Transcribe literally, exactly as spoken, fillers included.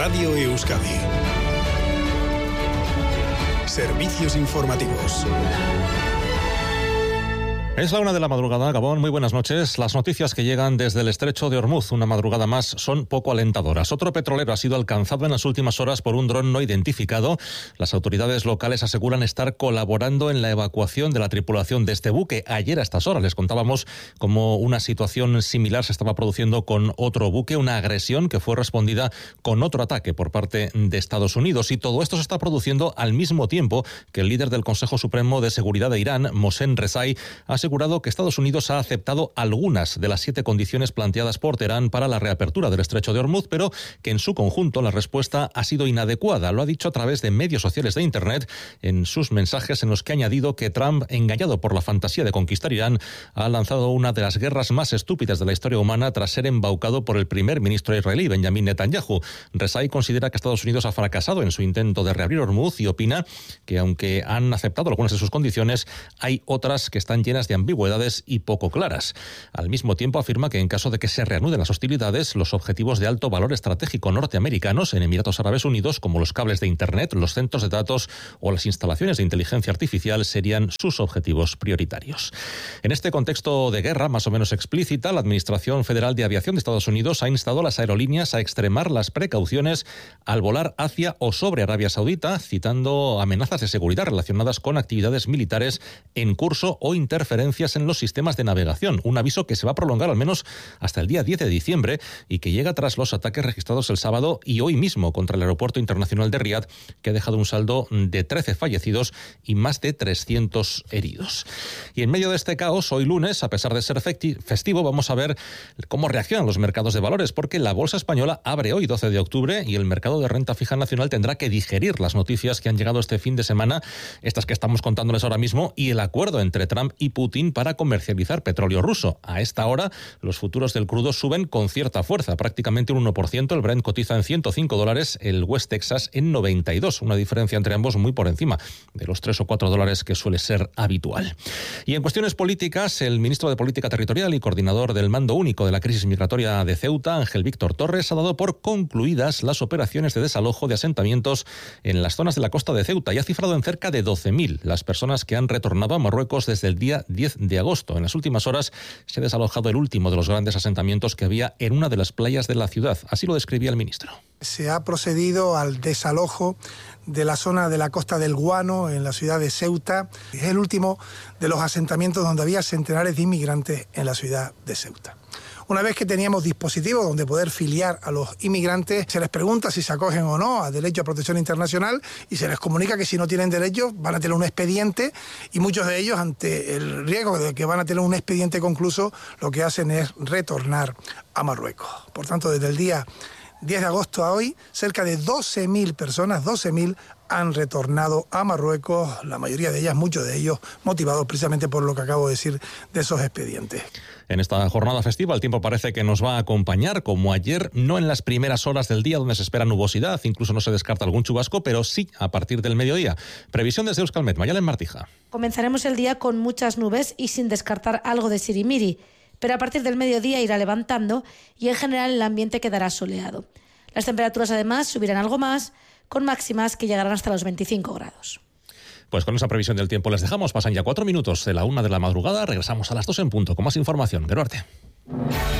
Radio Euskadi. Servicios informativos. Es la una de la madrugada, Gabón, muy buenas noches. Las noticias que llegan desde el estrecho de Ormuz, una madrugada más, son poco alentadoras. Otro petrolero ha sido alcanzado en las últimas horas por un dron no identificado. Las autoridades locales aseguran estar colaborando en la evacuación de la tripulación de este buque. Ayer a estas horas les contábamos cómo una situación similar se estaba produciendo con otro buque, una agresión que fue respondida con otro ataque por parte de Estados Unidos. Y todo esto se está produciendo al mismo tiempo que el líder del Consejo Supremo de Seguridad de Irán, Mohsen Rezai, ha asegurado que Estados Unidos ha aceptado algunas de las siete condiciones planteadas por Teherán para la reapertura del estrecho de Ormuz, pero que en su conjunto la respuesta ha sido inadecuada. Lo ha dicho a través de medios sociales de Internet en sus mensajes, en los que ha añadido que Trump, engañado por la fantasía de conquistar Irán, ha lanzado una de las guerras más estúpidas de la historia humana tras ser embaucado por el primer ministro israelí, Benjamin Netanyahu. Rezai considera que Estados Unidos ha fracasado en su intento de reabrir Ormuz y opina que, aunque han aceptado algunas de sus condiciones, hay otras que están llenas de ambigüedades y poco claras. Al mismo tiempo afirma que en caso de que se reanuden las hostilidades, los objetivos de alto valor estratégico norteamericanos en Emiratos Árabes Unidos, como los cables de Internet, los centros de datos o las instalaciones de inteligencia artificial, serían sus objetivos prioritarios. En este contexto de guerra más o menos explícita, la Administración Federal de Aviación de Estados Unidos ha instado a las aerolíneas a extremar las precauciones al volar hacia o sobre Arabia Saudita, citando amenazas de seguridad relacionadas con actividades militares en curso o interferencias en los sistemas de navegación. Un aviso que se va a prolongar al menos hasta el día diez de diciembre y que llega tras los ataques registrados el sábado y hoy mismo contra el Aeropuerto Internacional de Riad, que ha dejado un saldo de trece fallecidos y más de trescientos heridos. Y en medio de este caos, hoy lunes, a pesar de ser festivo, vamos a ver cómo reaccionan los mercados de valores, porque la bolsa española abre hoy, doce de octubre, y el mercado de renta fija nacional tendrá que digerir las noticias que han llegado este fin de semana, estas que estamos contándoles ahora mismo, y el acuerdo entre Trump y Putin para comercializar petróleo ruso. A esta hora, los futuros del crudo suben con cierta fuerza, prácticamente un uno por ciento. El Brent cotiza en ciento cinco dólares, el West Texas en noventa y dos, una diferencia entre ambos muy por encima de los tres o cuatro dólares que suele ser habitual. Y en cuestiones políticas, el ministro de Política Territorial y coordinador del mando único de la crisis migratoria de Ceuta, Ángel Víctor Torres, ha dado por concluidas las operaciones de desalojo de asentamientos en las zonas de la costa de Ceuta y ha cifrado en cerca de doce mil las personas que han retornado a Marruecos desde el día diez de agosto. En las últimas horas se ha desalojado el último de los grandes asentamientos que había en una de las playas de la ciudad. Así lo describía el ministro. Se ha procedido al desalojo de la zona de la Costa del Guano, en la ciudad de Ceuta. Es el último de los asentamientos donde había centenares de inmigrantes en la ciudad de Ceuta. Una vez que teníamos dispositivos donde poder filiar a los inmigrantes, se les pregunta si se acogen o no a derecho a protección internacional y se les comunica que si no tienen derecho van a tener un expediente, y muchos de ellos, ante el riesgo de que van a tener un expediente concluso, lo que hacen es retornar a Marruecos. Por tanto, desde el día diez de agosto a hoy, cerca de doce mil personas, doce mil, han retornado a Marruecos, la mayoría de ellas, muchos de ellos, motivados precisamente por lo que acabo de decir de esos expedientes. En esta jornada festiva el tiempo parece que nos va a acompañar, como ayer, no en las primeras horas del día donde se espera nubosidad, incluso no se descarta algún chubasco, pero sí a partir del mediodía. Previsión desde Euskalmet, Mayalen Martija. Comenzaremos el día con muchas nubes y sin descartar algo de sirimiri, pero a partir del mediodía irá levantando y en general el ambiente quedará soleado. Las temperaturas además subirán algo más, con máximas que llegarán hasta los veinticinco grados. Pues con esa previsión del tiempo les dejamos. Pasan ya cuatro minutos de la una de la madrugada. Regresamos a las dos en punto con más información. Geruarte.